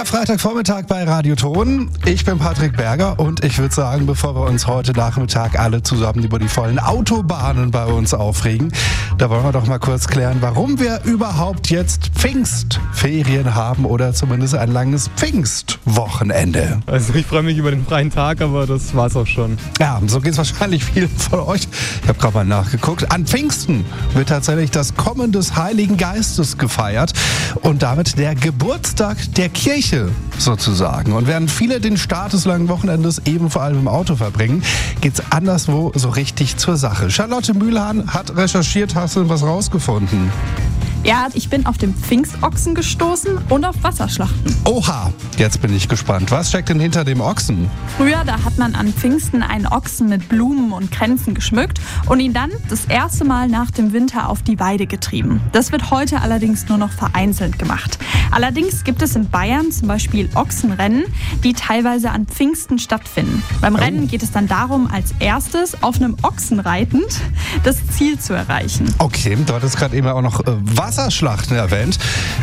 Ja, Freitagvormittag bei Radio Ton. Ich bin Patrick Berger und ich würde sagen, bevor wir uns heute Nachmittag alle zusammen über die vollen Autobahnen bei uns aufregen, da wollen wir doch mal kurz klären, warum wir überhaupt jetzt Pfingstferien haben oder zumindest ein langes Pfingstwochenende. Also ich freue mich über den freien Tag, aber das war's auch schon. Ja, so geht es wahrscheinlich vielen von euch. Ich habe gerade mal nachgeguckt. An Pfingsten wird tatsächlich das Kommen des Heiligen Geistes gefeiert und damit der Geburtstag der Kirche sozusagen. Und während viele den Start des langen Wochenendes eben vor allem im Auto verbringen, geht's anderswo so richtig zur Sache. Charlotte Mühlhahn hat recherchiert, hast du was rausgefunden? Ja, ich bin auf den Pfingstochsen gestoßen und auf Wasserschlachten. Oha, jetzt bin ich gespannt. Was steckt denn hinter dem Ochsen? Früher, da hat man an Pfingsten einen Ochsen mit Blumen und Kränzen geschmückt und ihn dann das erste Mal nach dem Winter auf die Weide getrieben. Das wird heute allerdings nur noch vereinzelt gemacht. Allerdings gibt es in Bayern zum Beispiel Ochsenrennen, die teilweise an Pfingsten stattfinden. Beim Rennen geht es dann darum, als erstes auf einem Ochsen reitend das Ziel zu erreichen. Okay, du hattest gerade eben auch noch Wasserschlachten erwähnt.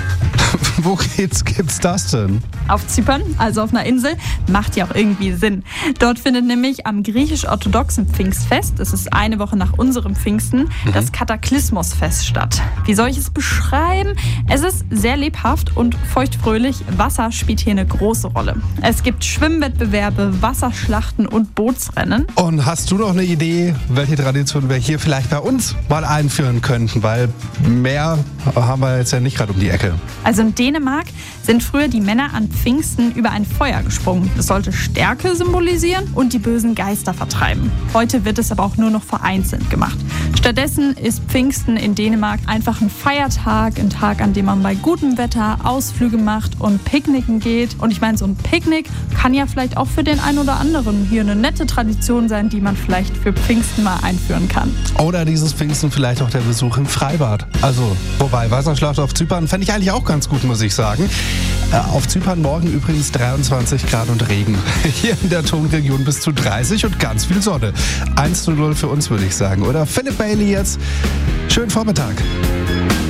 Wo gibt's das denn? Auf Zypern, also auf einer Insel, macht ja auch irgendwie Sinn. Dort findet nämlich am griechisch-orthodoxen Pfingstfest, das ist eine Woche nach unserem Pfingsten, das Kataklysmosfest statt. Wie soll ich es beschreiben? Es ist sehr lebhaft und feuchtfröhlich. Wasser spielt hier eine große Rolle. Es gibt Schwimmwettbewerbe, Wasserschlachten und Bootsrennen. Und hast du noch eine Idee, welche Tradition wir hier vielleicht bei uns mal einführen könnten? Weil mehr haben wir jetzt ja nicht gerade um die Ecke. Also in Dänemark sind früher die Männer an Pfingsten über ein Feuer gesprungen. Das sollte Stärke symbolisieren und die bösen Geister vertreiben. Heute wird es aber auch nur noch vereinzelt gemacht. Stattdessen ist Pfingsten in Dänemark einfach ein Feiertag, ein Tag, an dem man bei gutem Wetter Ausflüge macht und picknicken geht. Und ich meine, so ein Picknick kann ja vielleicht auch für den einen oder anderen hier eine nette Tradition sein, die man vielleicht für Pfingsten mal einführen kann. Oder dieses Pfingsten vielleicht auch der Besuch im Freibad. Also, wobei, Wasserschlacht auf Zypern fände ich eigentlich auch ganz gut, muss ich sagen. Auf Zypern morgen übrigens 23 Grad und Regen. Hier in der Tonregion bis zu 30 und ganz viel Sonne. 1:0 für uns, würde ich sagen. Oder Philipp Bailey jetzt. Schönen Vormittag.